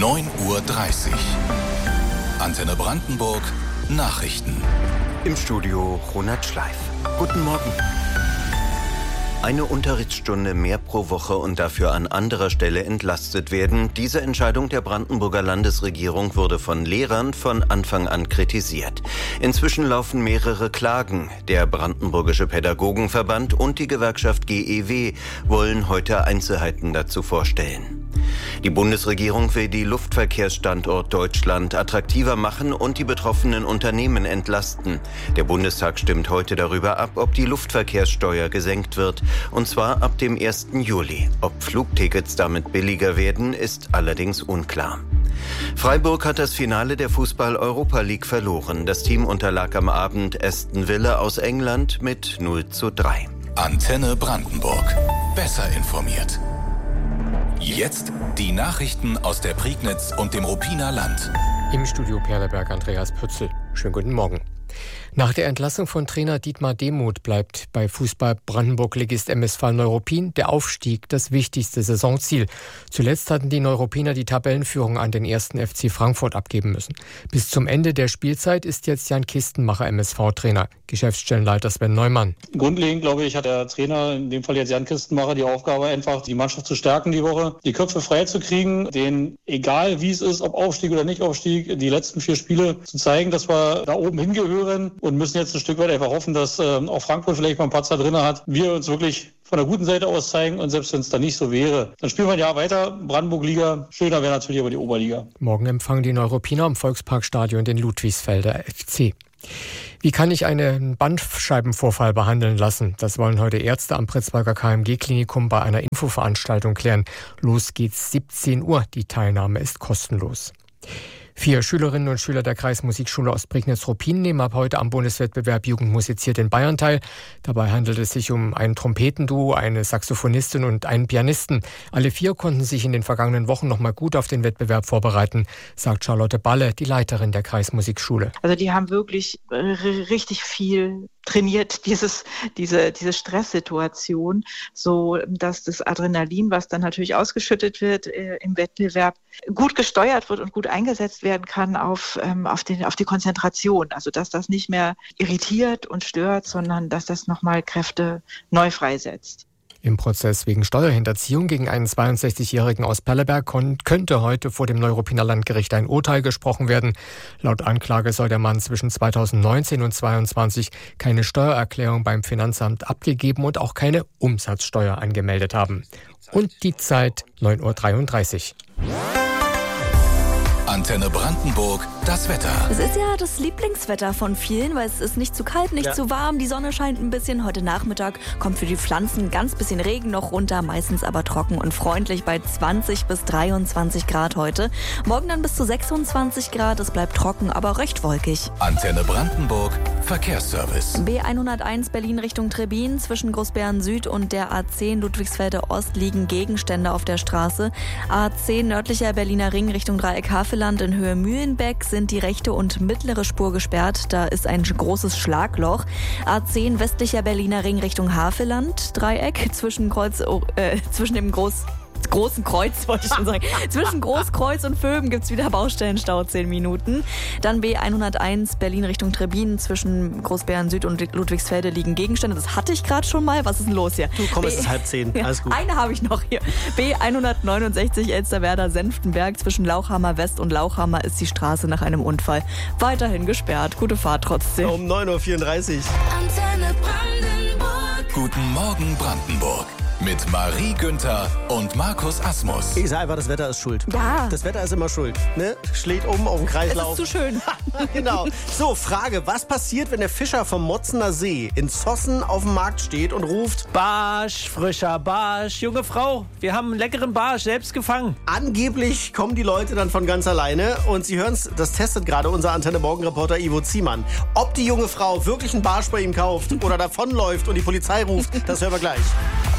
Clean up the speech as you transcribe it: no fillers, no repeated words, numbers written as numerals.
9:30 Uhr. Antenne Brandenburg Nachrichten. Im Studio Ronald Schleif. Guten Morgen. Eine Unterrichtsstunde mehr pro Woche und dafür an anderer Stelle entlastet werden. Diese Entscheidung der Brandenburger Landesregierung wurde von Lehrern von Anfang an kritisiert. Inzwischen laufen mehrere Klagen. Der Brandenburgische Pädagogenverband und die Gewerkschaft GEW wollen heute Einzelheiten dazu vorstellen. Die Bundesregierung will die Luftverkehrsstandort Deutschland attraktiver machen und die betroffenen Unternehmen entlasten. Der Bundestag stimmt heute darüber ab, ob die Luftverkehrssteuer gesenkt wird, und zwar ab dem 1. Juli. Ob Flugtickets damit billiger werden, ist allerdings unklar. Freiburg hat das Finale der Fußball-Europa League verloren. Das Team unterlag am Abend Aston Villa aus England mit 0:3. Antenne Brandenburg. Besser informiert. Jetzt die Nachrichten aus der Prignitz und dem Ruppiner Land. Im Studio Perleberg Andreas Pützel. Schönen guten Morgen. Nach der Entlassung von Trainer Dietmar Demuth bleibt bei Fußball-Brandenburg-Ligist MSV Neuruppin der Aufstieg das wichtigste Saisonziel. Zuletzt hatten die Neuruppiner die Tabellenführung an den 1. FC Frankfurt abgeben müssen. Bis zum Ende der Spielzeit ist jetzt Jan Kistenmacher MSV-Trainer. Geschäftsstellenleiter Sven Neumann. Grundlegend, glaube ich, hat der Trainer, in dem Fall jetzt Jan Kistenmacher, die Aufgabe, einfach die Mannschaft zu stärken die Woche, die Köpfe frei zu kriegen, denen, egal wie es ist, ob Aufstieg oder nicht Aufstieg, die letzten 4 Spiele zu zeigen, dass wir da oben hingehören und müssen jetzt ein Stück weit einfach hoffen, dass auch Frankfurt vielleicht mal einen Patzer drin hat. Wir uns wirklich von der guten Seite aus zeigen und selbst wenn es da nicht so wäre, dann spielen wir ein Jahr weiter, Brandenburg-Liga. Schöner wäre natürlich aber die Oberliga. Morgen empfangen die Neuruppiner im Volksparkstadion den Ludwigsfelder FC. Wie kann ich einen Bandscheibenvorfall behandeln lassen? Das wollen heute Ärzte am Pritzwalker KMG-Klinikum bei einer Infoveranstaltung klären. Los geht's 17 Uhr. Die Teilnahme ist kostenlos. 4 Schülerinnen und Schüler der Kreismusikschule Ostprignitz-Ruppin nehmen ab heute am Bundeswettbewerb Jugend musiziert in Bayern teil. Dabei handelt es sich um ein Trompetenduo, eine Saxophonistin und einen Pianisten. Alle 4 konnten sich in den vergangenen Wochen noch mal gut auf den Wettbewerb vorbereiten, sagt Charlotte Balle, die Leiterin der Kreismusikschule. Also die haben wirklich richtig viel trainiert, diese Stresssituation, so dass das Adrenalin, was dann natürlich ausgeschüttet wird im Wettbewerb, gut gesteuert wird und gut eingesetzt werden kann auf die Konzentration. Also dass das nicht mehr irritiert und stört, sondern dass das nochmal Kräfte neu freisetzt. Im Prozess wegen Steuerhinterziehung gegen einen 62-Jährigen aus Perleberg könnte heute vor dem Neuruppiner Landgericht ein Urteil gesprochen werden. Laut Anklage soll der Mann zwischen 2019 und 2022 keine Steuererklärung beim Finanzamt abgegeben und auch keine Umsatzsteuer angemeldet haben. Und die Zeit 9:33 Uhr. Antenne Brandenburg, das Wetter. Es ist ja das Lieblingswetter von vielen, weil es ist nicht zu kalt, nicht zu warm. Die Sonne scheint ein bisschen. Heute Nachmittag kommt für die Pflanzen ganz bisschen Regen noch runter, meistens aber trocken und freundlich bei 20 bis 23 Grad heute. Morgen dann bis zu 26 Grad. Es bleibt trocken, aber recht wolkig. Antenne Brandenburg, Verkehrsservice. B101 Berlin Richtung Trebin. Zwischen Großbären Süd und der A10 Ludwigsfelder Ost liegen Gegenstände auf der Straße. A10 nördlicher Berliner Ring Richtung Dreieck Havelland in Höhe Mühlenbeck sind die rechte und mittlere Spur gesperrt. Da ist ein großes Schlagloch. A10 westlicher Berliner Ring Richtung Havelland Dreieck zwischen dem Großen Kreuz, wollte ich schon sagen. Zwischen Großkreuz und Vöben gibt's wieder Baustellenstau, 10 Minuten. Dann B101 Berlin Richtung Trebin. Zwischen Großbären Süd und Ludwigsfelde liegen Gegenstände. Das hatte ich gerade schon mal. Was ist denn los hier? Du, komm, es ist 9:30. Alles gut. Eine habe ich noch hier. B169 Elsterwerda-Senftenberg. Zwischen Lauchhammer West und Lauchhammer ist die Straße nach einem Unfall weiterhin gesperrt. Gute Fahrt trotzdem. Um 9:34 Uhr. Antenne Brandenburg. Guten Morgen Brandenburg. Mit Marie Günther und Markus Asmus. Ich sage einfach, das Wetter ist schuld. Ja. Das Wetter ist immer schuld. Ne? Schlägt um auf den Kreislauf. Es ist zu schön. Genau. So, Frage, was passiert, wenn der Fischer vom Motzener See in Zossen auf dem Markt steht und ruft: Barsch, frischer Barsch. Junge Frau, wir haben einen leckeren Barsch selbst gefangen. Angeblich kommen die Leute dann von ganz alleine und Sie hören es, das testet gerade unser Antenne-Morgen-Reporter Ivo Ziemann. Ob die junge Frau wirklich einen Barsch bei ihm kauft oder davonläuft und die Polizei ruft, das hören wir gleich.